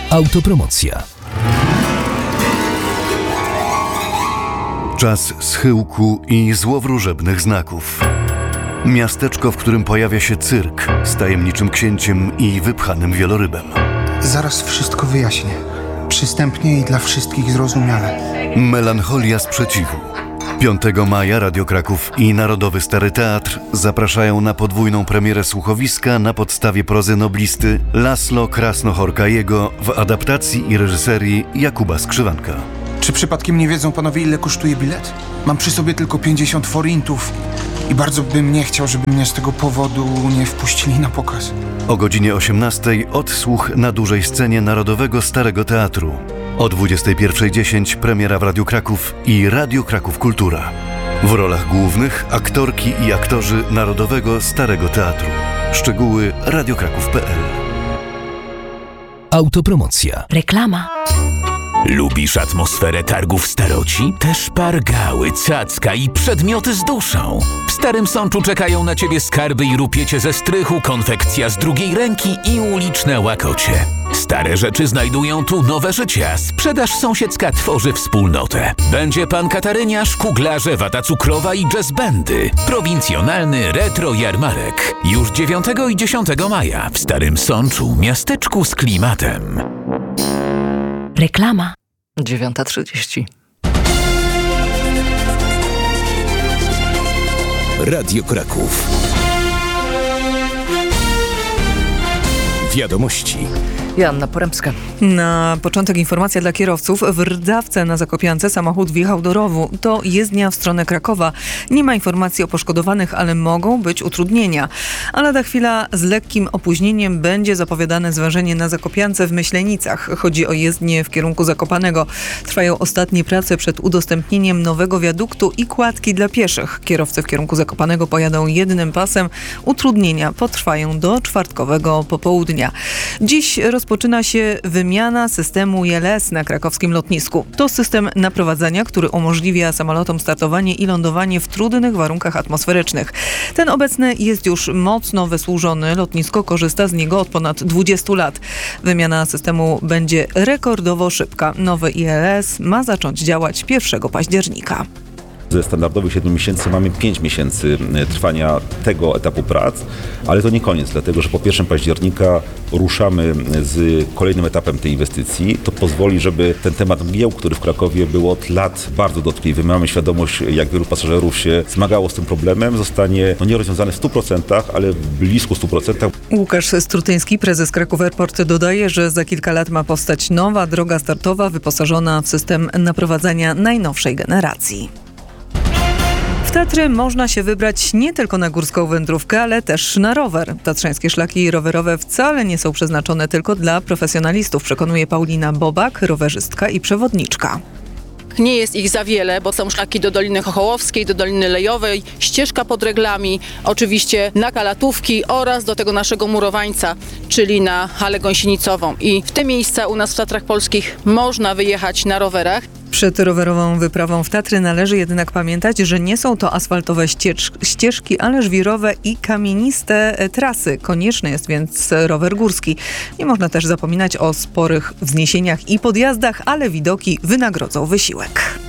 Autopromocja. Czas schyłku i złowróżebnych znaków. Miasteczko, w którym pojawia się cyrk z tajemniczym księciem i wypchanym wielorybem. Zaraz wszystko wyjaśnię. Przystępnie i dla wszystkich zrozumiale. Melancholia sprzeciwu. 5 maja Radio Kraków i Narodowy Stary Teatr zapraszają na podwójną premierę słuchowiska na podstawie prozy noblisty Laszlo Krasno-Horkajego w adaptacji i reżyserii Jakuba Skrzywanka. Czy przypadkiem nie wiedzą panowie, ile kosztuje bilet? Mam przy sobie tylko 50 forintów i bardzo bym nie chciał, żeby mnie z tego powodu nie wpuścili na pokaz. O godzinie 18:00 odsłuch na dużej scenie Narodowego Starego Teatru. O 21:10 premiera w Radiu Kraków i Radio Kraków Kultura. W rolach głównych aktorki i aktorzy Narodowego Starego Teatru. Szczegóły radiokraków.pl. Autopromocja. Reklama. Lubisz atmosferę targów staroci? Te szpargały, cacka i przedmioty z duszą. W Starym Sączu czekają na ciebie skarby i rupiecie ze strychu, konfekcja z drugiej ręki i uliczne łakocie. Stare rzeczy znajdują tu nowe życie, a sprzedaż sąsiedzka tworzy wspólnotę. Będzie pan Kataryniarz, kuglarze, wata cukrowa i jazzbendy. Prowincjonalny retro jarmarek. Już 9 i 10 maja w Starym Sączu, miasteczku z klimatem. Reklama. 9:30. Radio Kraków. Wiadomości. Joanna Poremska. Na początek informacja dla kierowców. W Rdzawce na Zakopiance samochód wjechał do rowu. To jezdnia w stronę Krakowa. Nie ma informacji o poszkodowanych, ale mogą być utrudnienia. A lada chwila z lekkim opóźnieniem będzie zapowiadane zwężenie na Zakopiance w Myślenicach. Chodzi o jezdnię w kierunku Zakopanego. Trwają ostatnie prace przed udostępnieniem nowego wiaduktu i kładki dla pieszych. Kierowcy w kierunku Zakopanego pojadą jednym pasem. Utrudnienia potrwają do czwartkowego popołudnia. Dziś rozpoczyna się wymiana systemu ILS na krakowskim lotnisku. To system naprowadzania, który umożliwia samolotom startowanie i lądowanie w trudnych warunkach atmosferycznych. Ten obecny jest już mocno wysłużony. Lotnisko korzysta z niego od ponad 20 lat. Wymiana systemu będzie rekordowo szybka. Nowy ILS ma zacząć działać 1 października. Ze standardowych 7 miesięcy mamy 5 miesięcy trwania tego etapu prac, ale to nie koniec, dlatego że po 1 października ruszamy z kolejnym etapem tej inwestycji. To pozwoli, żeby ten temat mgieł, który w Krakowie był od lat bardzo dotkliwy. My mamy świadomość, jak wielu pasażerów się zmagało z tym problemem, zostanie nie rozwiązany w 100%, ale blisko 100%. Łukasz Strutyński, prezes Kraków Airport, dodaje, że za kilka lat ma powstać nowa droga startowa wyposażona w system naprowadzania najnowszej generacji. W Tatry można się wybrać nie tylko na górską wędrówkę, ale też na rower. Tatrzańskie szlaki rowerowe wcale nie są przeznaczone tylko dla profesjonalistów, przekonuje Paulina Bobak, rowerzystka i przewodniczka. Nie jest ich za wiele, bo są szlaki do Doliny Chochołowskiej, do Doliny Lejowej, ścieżka pod Reglami, oczywiście na Kalatówki oraz do tego naszego murowańca, czyli na Halę Gąsienicową. I w te miejsca u nas w Tatrach Polskich można wyjechać na rowerach. Przed rowerową wyprawą w Tatry należy jednak pamiętać, że nie są to asfaltowe ścieżki, ale żwirowe i kamieniste trasy. Konieczny jest więc rower górski. Nie można też zapominać o sporych wzniesieniach i podjazdach, ale widoki wynagrodzą wysiłek.